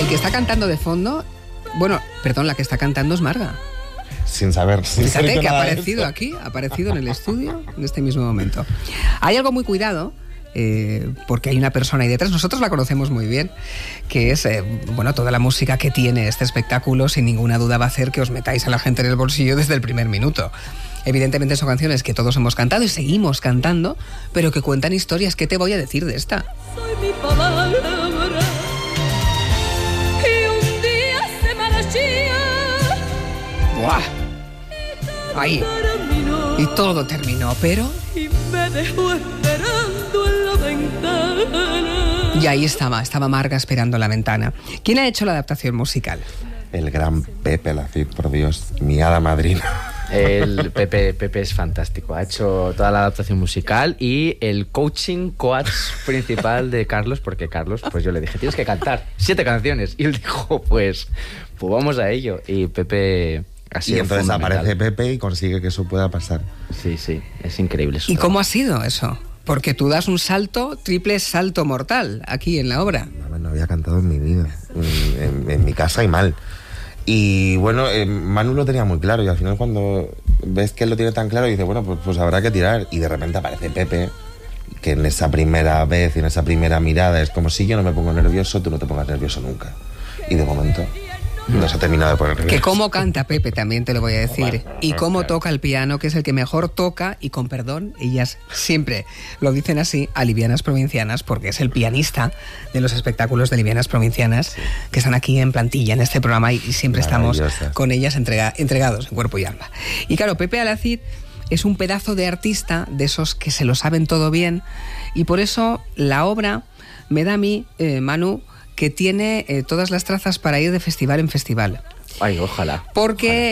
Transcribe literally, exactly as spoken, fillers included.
que está cantando de fondo, bueno, perdón, la que está cantando es Marga. Sin saber. Sin Fíjate saber que ha nada de aparecido esto. aquí, ha aparecido en el estudio en este mismo momento. Hay algo muy cuidado, eh, porque hay una persona ahí detrás, nosotros la conocemos muy bien, que es, eh, bueno, toda la música que tiene este espectáculo, sin ninguna duda va a hacer que os metáis a la gente en el bolsillo desde el primer minuto. Evidentemente son canciones que todos hemos cantado y seguimos cantando, pero que cuentan historias. ¿Qué te voy a decir de esta? Soy mi palabra y un día se marchó. ¡Buah! Ahí. Y todo terminó, pero... Y me dejó esperando en la ventana. Y ahí estaba, estaba Marga esperando en la ventana. ¿Quién ha hecho la adaptación musical? El gran Pepe Lacid, por Dios, mi hada madrina. El Pepe, Pepe es fantástico. Ha hecho toda la adaptación musical y el coaching coach principal de Carlos, porque Carlos, pues yo le dije, tienes que cantar siete canciones. Y él dijo, pues, pues vamos a ello. Y Pepe ha sido Y entonces fundamental. aparece Pepe y consigue que eso pueda pasar. Sí, sí, es increíble. ¿Y cómo ha sido eso? Porque tú das un salto, triple salto mortal aquí en la obra. No, no había cantado en mi vida, en, en, en mi casa y mal. Y bueno, eh, Manu lo tenía muy claro y al final cuando ves que él lo tiene tan claro dice, bueno, pues, pues habrá que tirar. Y de repente aparece Pepe, que en esa primera vez y en esa primera mirada es como si yo no me pongo nervioso, tú no te pongas nervioso nunca. Y de momento no se ha terminado de poner nervioso. Que cómo canta Pepe también te lo voy a decir. Y cómo toca el piano, que es el que mejor toca, y con perdón, ellas siempre lo dicen así a Livianas Provincianas, porque es el pianista de los espectáculos de Livianas Provincianas, que están aquí en plantilla en este programa y siempre estamos con ellas entrega, entregados en cuerpo y alma. Y claro, Pepe Alacid es un pedazo de artista, de esos que se lo saben todo bien, y por eso la obra me da a mí, eh, Manu, que tiene eh, todas las trazas para ir de festival en festival. Ay, ojalá. Porque